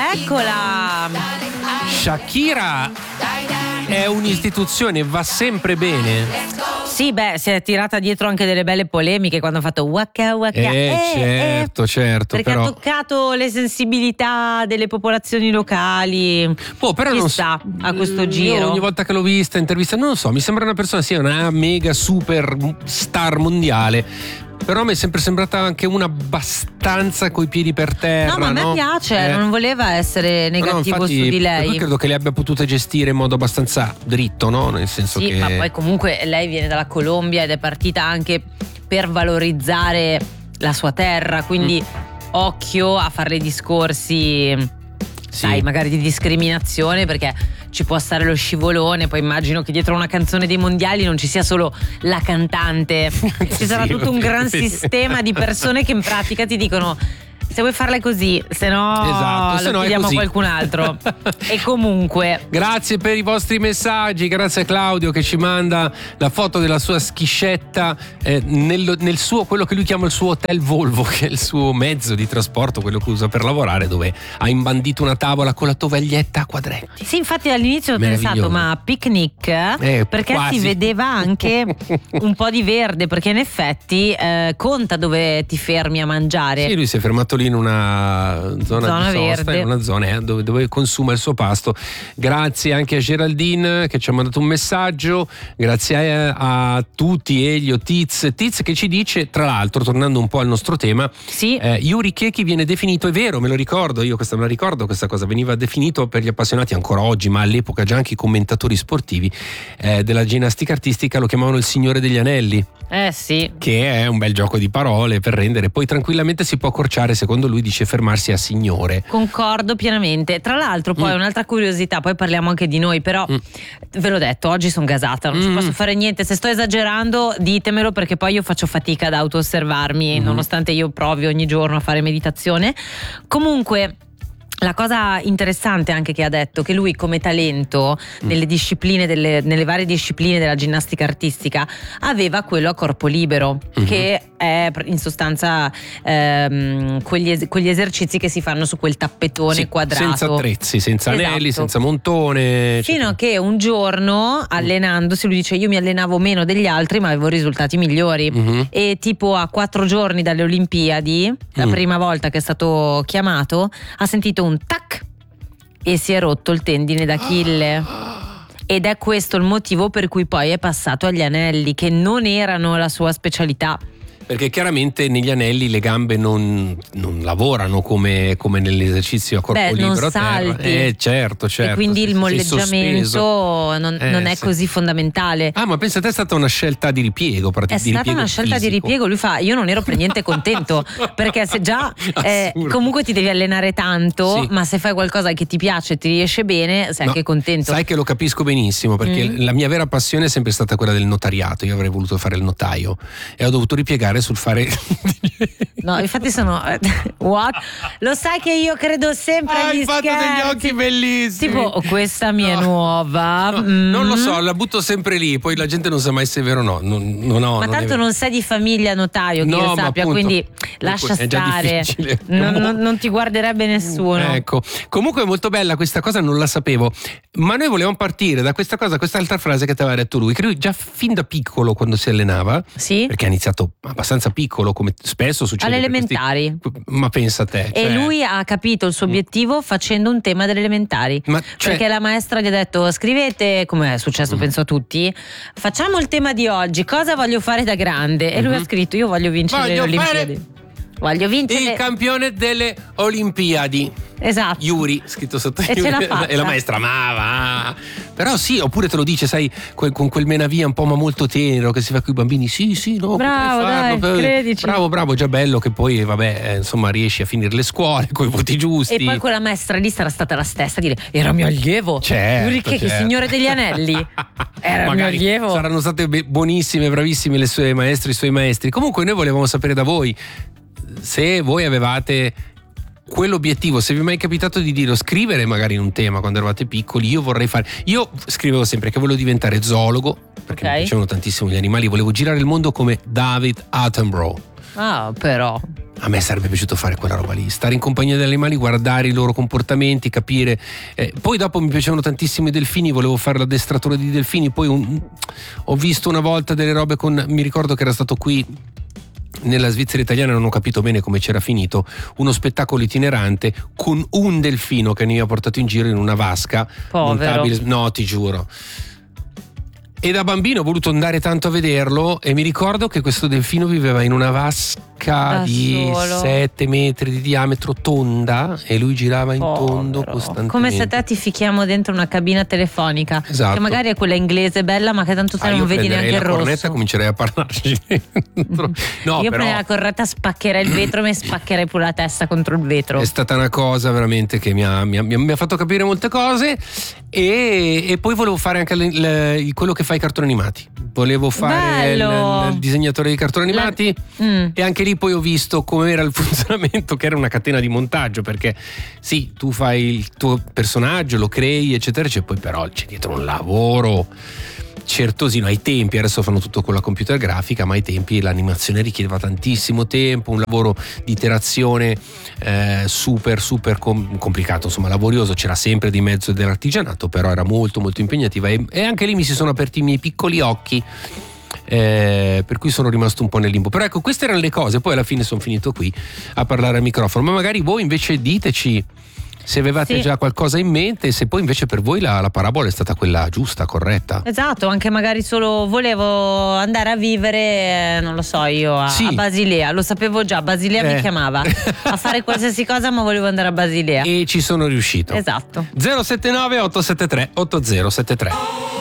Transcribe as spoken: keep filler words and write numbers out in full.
Eccola! Shakira è un'istituzione, va sempre bene. Sì, beh, si è tirata dietro anche delle belle polemiche quando ha fatto waka waka. Eh, eh certo, eh, certo. Perché però... ha toccato le sensibilità delle popolazioni locali. Oh, però Chi non sta a questo Io giro? ogni volta che l'ho vista intervista, non lo so, mi sembra una persona, sia una mega super star mondiale. Però mi è sempre sembrata anche una abbastanza coi piedi per terra. No, ma a me no? piace, eh. non voleva essere negativo no, infatti, su di per lei. cui credo che le abbia potute gestire in modo abbastanza dritto, no? Nel senso sì, che. ma poi comunque lei viene dalla Colombia ed è partita anche per valorizzare la sua terra, quindi mm. occhio a fare discorsi, sì. sai, magari di discriminazione, perché ci può stare lo scivolone. Poi immagino che dietro una canzone dei mondiali non ci sia solo la cantante, ci sarà sì, tutto un gran sì. sistema di persone che in pratica ti dicono: se vuoi farla così, se no esatto, lo se no chiediamo a così. qualcun altro. E comunque grazie per i vostri messaggi, grazie a Claudio che ci manda la foto della sua schiscetta eh, nel, nel suo, quello che lui chiama il suo hotel Volvo, che è il suo mezzo di trasporto, quello che usa per lavorare, dove ha imbandito una tavola con la tovaglietta a quadretti. sì, infatti all'inizio ho pensato, ma picnic? Eh, perché quasi. si vedeva anche un po' di verde, perché in effetti eh, conta dove ti fermi a mangiare. Sì, lui si è fermato lì in una zona, Zona di sosta, verde. in una zona eh, dove, dove consuma il suo pasto. Grazie anche a Geraldine che ci ha mandato un messaggio, grazie a, a tutti, Elio, Tiz, Tiz che ci dice, tra l'altro, tornando un po' al nostro tema, sì. eh, Yuri Keki viene definito, è vero, me lo ricordo, io questa me la ricordo, questa cosa veniva definito per gli appassionati ancora oggi, ma all'epoca già anche i commentatori sportivi eh, della ginnastica artistica lo chiamavano il Signore degli Anelli. Eh sì. Che è un bel gioco di parole per rendere, poi tranquillamente si può accorciare, secondo lui dice, fermarsi a signore. Concordo pienamente. Tra l'altro poi mm. un'altra curiosità, poi parliamo anche di noi, però mm. ve l'ho detto, oggi sono gasata, non mm. ci posso fare niente, se sto esagerando ditemelo, perché poi io faccio fatica ad auto-osservarmi mm. nonostante io provi ogni giorno a fare meditazione. Comunque la cosa interessante anche che ha detto, che lui come talento mm. nelle discipline delle, nelle varie discipline della ginnastica artistica aveva quello a corpo libero, mm-hmm. che è in sostanza ehm, quegli, es- quegli esercizi che si fanno su quel tappetone sì, quadrato, senza attrezzi, senza esatto. anelli, senza montone, fino eccetera. a che un giorno allenandosi lui dice: io mi allenavo meno degli altri ma avevo risultati migliori, mm-hmm. e tipo a quattro giorni dalle Olimpiadi, la mm. prima volta che è stato chiamato, ha sentito un tac e si è rotto il tendine d'Achille. Ed è questo il motivo per cui poi è passato agli anelli, che non erano la sua specialità. Perché chiaramente negli anelli le gambe non, non lavorano come, come nell'esercizio a corpo Beh, libero non a terra. salti. Eh, certo, certo. E quindi il molleggiamento non, eh, non è sì. così fondamentale. Ah, ma pensa te, è stata una scelta di ripiego, È di stata ripiego una scelta fisico. di ripiego. Lui fa: io non ero per niente contento, perché se già eh, comunque ti devi allenare tanto, sì. ma se fai qualcosa che ti piace, ti riesce bene, sei no, anche contento. Sai che lo capisco benissimo, perché mm. la mia vera passione è sempre stata quella del notariato. Io avrei voluto fare il notaio e ho dovuto ripiegare sul fare. No, infatti sono what? Lo sai che io credo sempre ah, agli hai fatto scherzi. degli occhi bellissimi. Tipo, oh, questa mi no. è nuova. No, mm. Non lo so, la butto sempre lì, poi la gente non sa mai se è vero o no. Non, non ho, ma non tanto è... non sei di famiglia notaio, che no, io sappia, appunto, quindi lascia è già stare. difficile. Non, non, non ti guarderebbe nessuno. Ecco, comunque è molto bella questa cosa, non la sapevo. Ma noi volevamo partire da questa cosa, quest'altra frase che ti aveva detto lui, che lui già fin da piccolo, quando si allenava, sì? perché ha iniziato abbastanza piccolo, come spesso succede alle elementari. Questi... Ma pensa a te. E cioè... lui ha capito il suo obiettivo facendo un tema delle elementari. Ma cioè... Perché la maestra gli ha detto: scrivete, come è successo mm. penso a tutti, facciamo il tema di oggi, cosa voglio fare da grande? E lui mm-hmm. ha scritto: io voglio vincere voglio le Olimpiadi. Fare... Voglio vincere il campione delle Olimpiadi. Esatto. Yuri, scritto sotto e, ce l'ha fatta. E la maestra, ma va. Però sì, oppure te lo dice, sai, con quel menavia un po' ma molto tenero che si fa con i bambini. Sì, sì, no, bravo, farlo. Dai, credici. Bravo, bravo, già bello che poi, vabbè, eh, insomma, riesci a finire le scuole con i voti giusti. E poi quella maestra lì sarà stata la stessa a dire: era mio allievo. Certo, Yuri Keki, certo. Signore degli Anelli. Era mio allievo. Saranno state buonissime, bravissime le sue maestre, i suoi maestri. Comunque noi volevamo sapere da voi se voi avevate quell'obiettivo, se vi è mai capitato di dire o scrivere magari in un tema quando eravate piccoli: io vorrei fare, io scrivevo sempre che volevo diventare zoologo perché okay. mi piacevano tantissimo gli animali, volevo girare il mondo come David Attenborough. Ah, però a me sarebbe piaciuto fare quella roba lì, stare in compagnia degli animali, guardare i loro comportamenti, capire. Eh, poi dopo mi piacevano tantissimo i delfini, volevo fare l'addestratore di delfini. Poi un, ho visto una volta delle robe con, mi ricordo che era stato qui nella Svizzera italiana, non ho capito bene come c'era finito, uno spettacolo itinerante con un delfino che mi ha portato in giro in una vasca montabile. No, ti giuro. E da bambino ho voluto andare tanto a vederlo, e mi ricordo che questo delfino viveva in una vasca da di sette metri di diametro, tonda, e lui girava in Povero. tondo costantemente. Come se te ti fichiamo dentro una cabina telefonica, esatto. Che magari è quella inglese bella, ma che tanto te ah, non vedi neanche il rosso. Io prenderei la cornetta e comincerei a parlarci dentro. No, io però prenderei la cornetta, spaccherei il vetro, mi spaccherei pure la testa contro il vetro. È stata una cosa veramente che mi ha, mi ha, mi ha fatto capire molte cose, e, e poi volevo fare anche le, le, quello che fa i cartoni animati. Volevo fare il, il disegnatore di cartoni animati, la... mm. e anche lì poi ho visto come era il funzionamento, che era una catena di montaggio, perché sì, tu fai il tuo personaggio, lo crei eccetera eccetera, poi però c'è dietro un lavoro certosino. Ai tempi, adesso fanno tutto con la computer grafica, ma ai tempi l'animazione richiedeva tantissimo tempo, un lavoro di iterazione eh, super super com- complicato, insomma laborioso. C'era sempre di mezzo dell'artigianato, però era molto molto impegnativa, e, e anche lì mi si sono aperti i miei piccoli occhi, eh, per cui sono rimasto un po' nel limbo. Però ecco, queste erano le cose. Poi alla fine sono finito qui a parlare al microfono, ma magari voi invece diteci se avevate sì. già qualcosa in mente, e se poi invece per voi la, la parabola è stata quella giusta, corretta. Esatto, anche magari solo volevo andare a vivere, eh, non lo so io, a, sì. a Basilea, lo sapevo già, Basilea eh. mi chiamava a fare qualsiasi cosa, ma volevo andare a Basilea. E ci sono riuscito. Esatto. zero sette nove otto sette tre otto zero sette tre